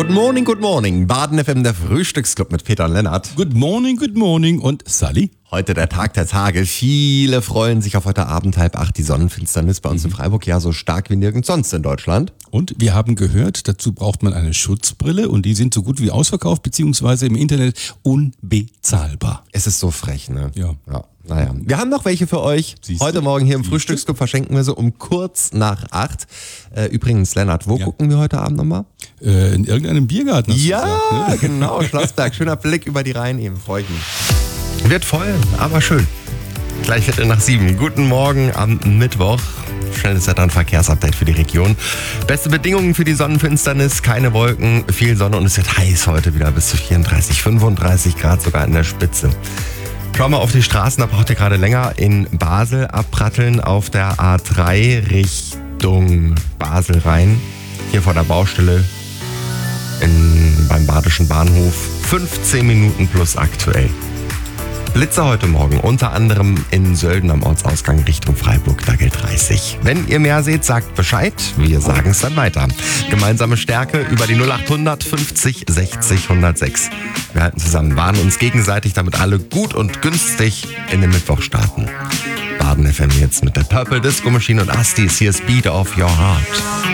Good morning. Baden FM, der Frühstücksclub mit Peter und Lennart. Good morning und Sally. Heute der Tag der Tage. Viele freuen sich auf heute Abend 7:30 die Sonnenfinsternis bei uns in Freiburg. Ja, so stark wie nirgends sonst in Deutschland. Und wir haben gehört, dazu braucht man eine Schutzbrille und die sind so gut wie ausverkauft, beziehungsweise im Internet unbezahlbar. Es ist so frech, ne? Ja. Naja. Wir haben noch welche für euch. Siehste? Heute Morgen hier im Frühstücksclub verschenken wir sie um kurz nach 8. Übrigens, Lennart, wo gucken wir heute Abend nochmal? In irgendeinem Biergarten. Hast du gesagt, ne? Genau, Schlossberg. Schöner Blick über die Rhein eben, freue ich mich. Wird voll, aber schön. Gleich 7:15. Guten Morgen am Mittwoch. Schnelles Wetter- und Verkehrsupdate für die Region. Beste Bedingungen für die Sonnenfinsternis, keine Wolken, viel Sonne und es wird heiß heute wieder bis zu 34, 35 Grad sogar in der Spitze. Schauen wir auf die Straßen, da braucht ihr gerade länger in Basel abratteln auf der A3 Richtung Basel rein. Hier vor der Baustelle beim Badischen Bahnhof. 15 Minuten plus aktuell. Blitzer heute Morgen, unter anderem in Sölden am Ortsausgang Richtung Freiburg, da gilt 30. Wenn ihr mehr seht, sagt Bescheid, wir sagen es dann weiter. Gemeinsame Stärke über die 0800 50 60 106. Wir halten zusammen, warnen uns gegenseitig, damit alle gut und günstig in den Mittwoch starten. Baden FM jetzt mit der Purple Disco Machine und Astis, hier ist Beat of Your Heart.